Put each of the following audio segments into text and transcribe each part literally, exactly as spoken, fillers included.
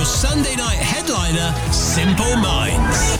your Sunday night headliner, Simple Minds.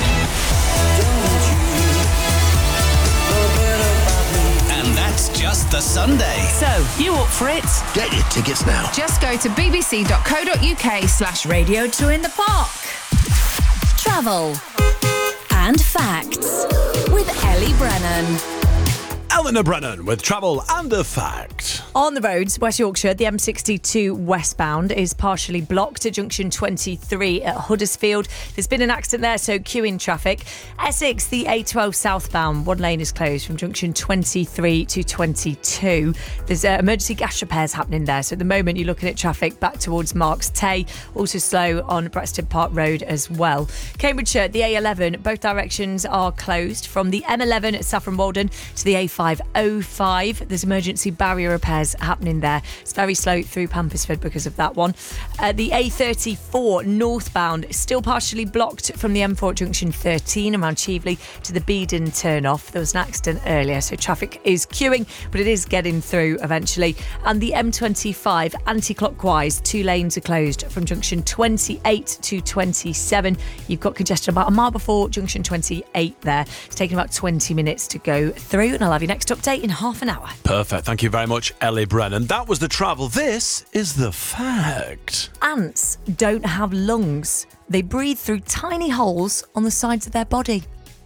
And that's just the Sunday. So, you up for it? Get your tickets now. Just go to bbc.co.uk slash radio two in the park. Travel and facts with Ellie Brennan. Eleanor Brennan with Travel and a Fact. On the roads, West Yorkshire, the M sixty-two westbound is partially blocked at junction twenty-three at Huddersfield. There's been an accident there, so queuing traffic. Essex, the A twelve southbound, one lane is closed from junction twenty-three to twenty-two. There's uh, emergency gas repairs happening there, so at the moment you're looking at traffic back towards Marks Tay, also slow on Brexton Park Road as well. Cambridgeshire, the A eleven, both directions are closed from the M eleven at Saffron Walden to the A five oh five. There's emergency barrier repairs happening there. It's very slow through Pampersford because of that one. Uh, the A thirty-four northbound is still partially blocked from the M four at junction thirteen around Cheveley to the Beedon turn-off. There was an accident earlier, so traffic is queuing, but it is getting through eventually. And the M twenty-five anti-clockwise, two lanes are closed from junction twenty-eight to twenty-seven. You've got congestion about a mile before junction twenty-eight there. It's taking about twenty minutes to go through, and I'll have your next update in half an hour. Perfect. Thank you very much, Ellie Brennan. That was the travel. This is the fact. Ants don't have lungs. They breathe through tiny holes on the sides of their body.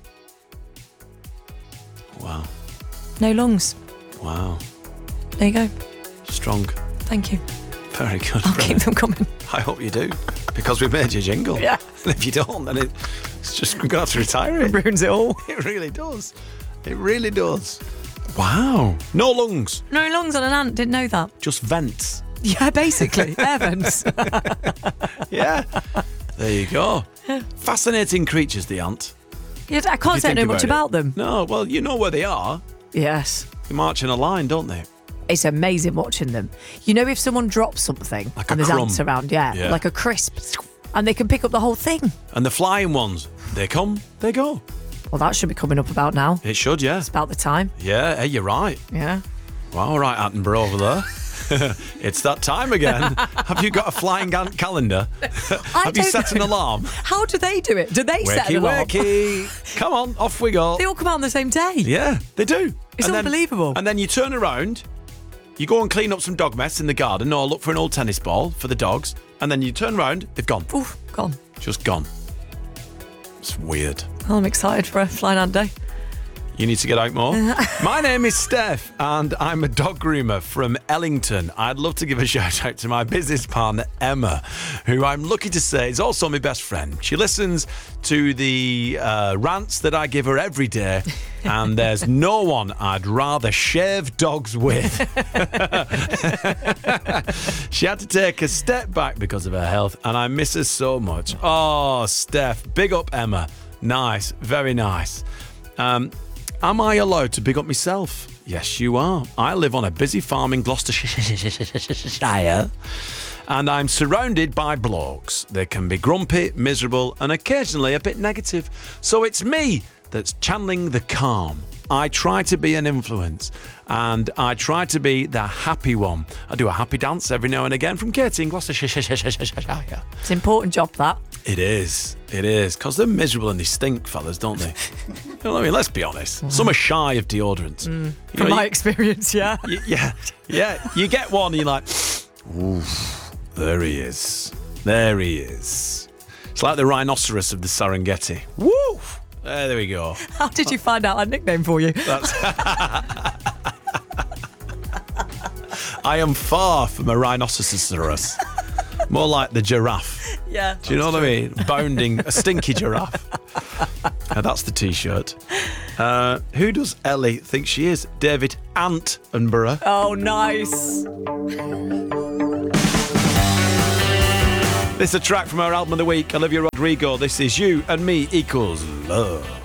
Wow. No lungs. Wow. There you go. Strong. Thank you. Very good. I'll Brennan. keep them coming. I hope you do, because we've made your jingle. Yeah. And if you don't, then it, it's just we're going to have to retire it. It ruins it all. It really does. It really does. Wow. No lungs. No lungs on an ant. Didn't know that. Just vents. Yeah, basically. Air vents. Yeah. There you go. Fascinating creatures, the ant. Yeah, I can't say I know much about them. No, well, you know where they are. Yes. They march in a line, don't they? It's amazing watching them. You know, if someone drops something Like a and there's crumb. ants around, yeah, Yeah. like a crisp, and they can pick up the whole thing. And the flying ones, they come, they go. Well, that should be coming up about now. It should, yeah. It's about the time. Yeah, hey, you're right. Yeah. Wow, all right, Attenborough over there. It's that time again. Have you got a flying ant calendar? Have you don't set an know. alarm? How do they do it? Do they set an Wakey, alarm? wakey. Come on, off we go. They all come out on the same day. Yeah, they do. It's And then- unbelievable. And then you turn around, you go and clean up some dog mess in the garden, or look for an old tennis ball for the dogs, and then you turn around, they've gone. Oof, gone. Just gone. It's weird. Well, I'm excited for a flying ant day. You need to get out more. My name is Steph, and I'm a dog groomer from Ellington. I'd love to give a shout out to my business partner, Emma, who I'm lucky to say is also my best friend. She listens to the uh, rants that I give her every day, and there's no one I'd rather shave dogs with. She had to take a step back because of her health, and I miss her so much. Oh, Steph, big up Emma. Nice, very nice. Um, Am I allowed to big up myself? Yes, you are. I live on a busy farm in Gloucestershire, and I'm surrounded by blokes. They can be grumpy, miserable, and occasionally a bit negative. So it's me that's channeling the calm. I try to be an influence, and I try to be the happy one. I do a happy dance every now and again from Katie in Gloucestershire. It's an important job, that. It is. It is. Because they're miserable and they stink, fellas, don't they? You know what I mean? Let's be honest. Some are shy of deodorant. Mm, You from know, my you- experience, yeah. y- yeah. Yeah. You get one and you're like, ooh, there he is. There he is. It's like the rhinoceros of the Serengeti. Woo! There, there we go. How did you find out our nickname for you? That's I am far from a rhinoceros. More like the giraffe. Yeah. Do you know what I mean? Bounding a stinky giraffe. Uh, that's the T-shirt. Uh, who does Ellie think she is? David Attenborough. Oh, nice. This is a track from our album of the week, Olivia Rodrigo. This is You and Me Equals Love.